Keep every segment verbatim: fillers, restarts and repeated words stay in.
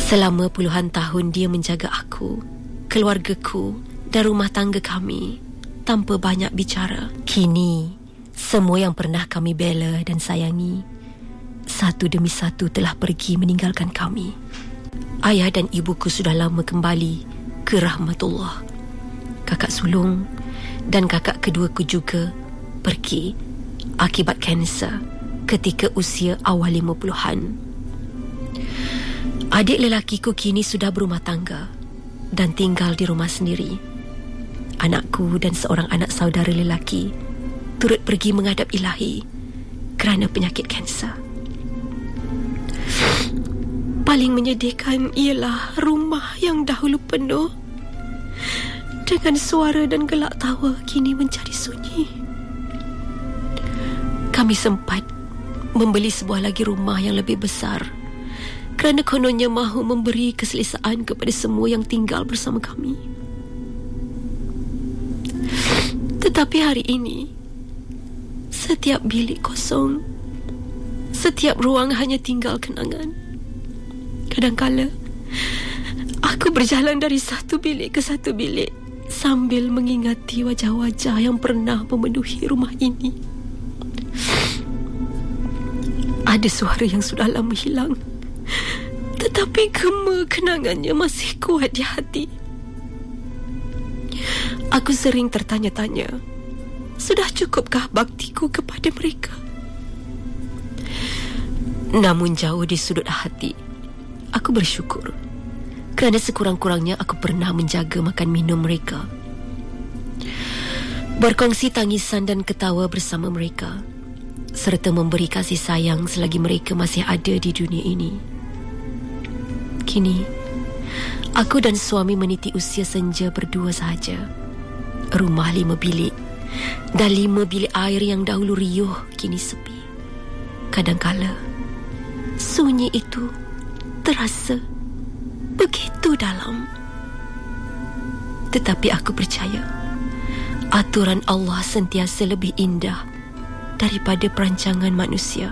Selama puluhan tahun dia menjaga aku, keluargaku dan rumah tangga kami tanpa banyak bicara. Kini, semua yang pernah kami bela dan sayangi, satu demi satu telah pergi meninggalkan kami. Ayah dan ibuku sudah lama kembali ke rahmatullah. Kakak sulung dan kakak keduaku juga pergi akibat kanser ketika usia awal lima puluhan. Adik lelakiku kini sudah berumah tangga dan tinggal di rumah sendiri. Anakku dan seorang anak saudara lelaki turut pergi menghadap Ilahi kerana penyakit kanser. Paling menyedihkan ialah rumah yang dahulu penuh dengan suara dan gelak tawa kini menjadi sunyi. Kami sempat membeli sebuah lagi rumah yang lebih besar kerana kononnya mahu memberi keselesaan kepada semua yang tinggal bersama kami. Tetapi hari ini, setiap bilik kosong, setiap ruang hanya tinggal kenangan. Kadangkala, aku berjalan dari satu bilik ke satu bilik sambil mengingati wajah-wajah yang pernah memenuhi rumah ini. Ada suara yang sudah lama hilang, tetapi gema kenangannya masih kuat di hati. Aku sering tertanya-tanya, sudah cukupkah baktiku kepada mereka? Namun jauh di sudut hati, aku bersyukur kerana sekurang-kurangnya aku pernah menjaga makan minum mereka, berkongsi tangisan dan ketawa bersama mereka, serta memberi kasih sayang selagi mereka masih ada di dunia ini. Kini, aku dan suami meniti usia senja berdua sahaja. Rumah lima bilik dan lima bilik air yang dahulu riuh kini sepi. Kadangkala, sunyi itu terasa begitu dalam. Tetapi aku percaya aturan Allah sentiasa lebih indah daripada perancangan manusia.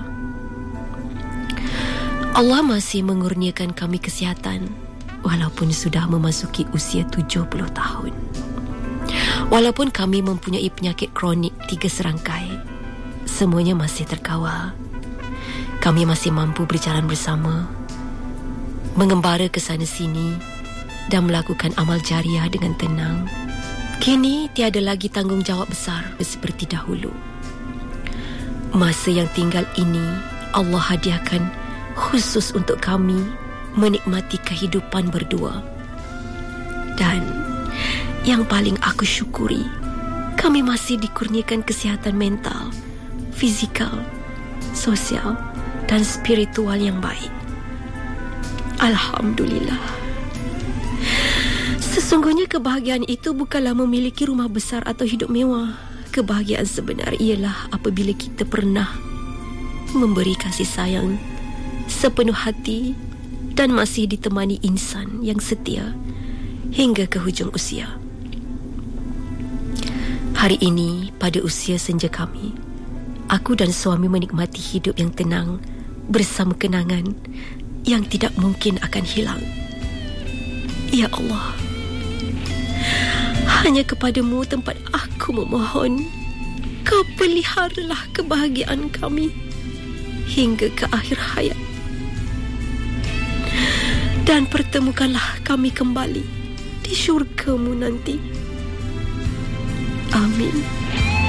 Allah masih mengurniakan kami kesihatan walaupun sudah memasuki usia tujuh puluh tahun. Walaupun kami mempunyai penyakit kronik tiga serangkai, semuanya masih terkawal. Kami masih mampu berjalan bersama, mengembara ke sana sini dan melakukan amal jariah dengan tenang. Kini tiada lagi tanggungjawab besar seperti dahulu. Masa yang tinggal ini Allah hadiahkan khusus untuk kami menikmati kehidupan berdua. Dan yang paling aku syukuri, kami masih dikurniakan kesihatan mental, fizikal, sosial dan spiritual yang baik. Alhamdulillah. Sesungguhnya kebahagiaan itu bukanlah memiliki rumah besar atau hidup mewah. Kebahagiaan sebenar ialah apabila kita pernah memberi kasih sayang sepenuh hati dan masih ditemani insan yang setia hingga ke hujung usia. Hari ini, pada usia senja kami, aku dan suami menikmati hidup yang tenang bersama kenangan yang tidak mungkin akan hilang. Ya Allah, hanya kepadamu tempat aku memohon, Kau peliharalah kebahagiaan kami hingga ke akhir hayat. Dan pertemukanlah kami kembali di syurga-Mu nanti. Amin.